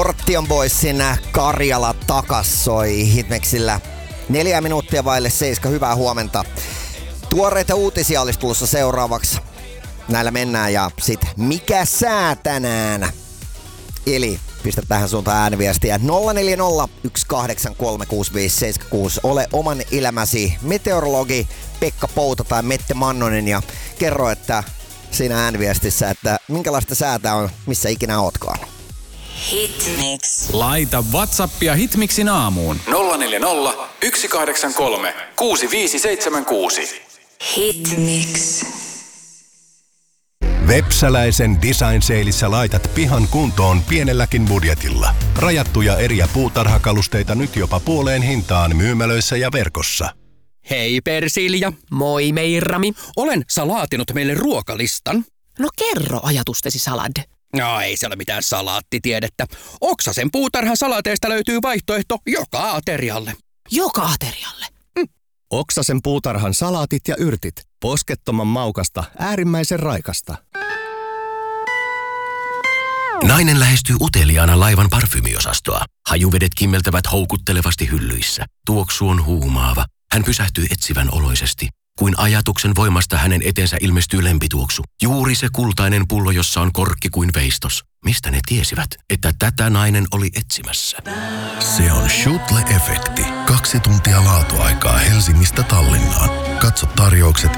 Portion Boysin Karjala takas soi Hitmixillä 4 minuuttia vaille 7. Hyvää huomenta. Tuoreita uutisia olisi tulossa seuraavaksi. Näillä mennään ja sit mikä sää tänään? Eli pistä tähän suuntaan ääniviestiä 040 183 6576. Ole oman elämäsi meteorologi Pekka Pouta tai Mette Mannonen ja kerro, että siinä ääniviestissä, että minkälaista säätä on, missä ikinä ootkaan. Hitmix. Laita WhatsAppia Hitmixin aamuun 040 183 6576. Hitmix. Vepsäläisen Design Saleissa laitat pihan kuntoon pienelläkin budjetilla. Rajattuja eriä puutarhakalusteita nyt jopa puoleen hintaan myymälöissä ja verkossa. Hei Persilja. Moi Meirami. Olen salaatinut meille ruokalistan. No kerro ajatustesi salad. No ei se ole mitään salaattitiedettä. Oksasen puutarhan salaateista löytyy vaihtoehto joka aterialle. Joka aterialle? Oksasen puutarhan salaatit ja yrtit. Poskettoman maukasta, äärimmäisen raikasta. Nainen lähestyy uteliaana laivan parfymiosastoa. Hajuvedet kimmeltävät houkuttelevasti hyllyissä. Tuoksu on huumaava. Hän pysähtyy etsivän oloisesti. Kuin ajatuksen voimasta hänen eteensä ilmestyy lempituoksu. Juuri se kultainen pullo, jossa on korkki kuin veistos. Mistä ne tiesivät, että tätä nainen oli etsimässä? Se on Schutle-efekti. 2 tuntia laatuaikaa Helsingistä Tallinnaan. Katso tarjoukset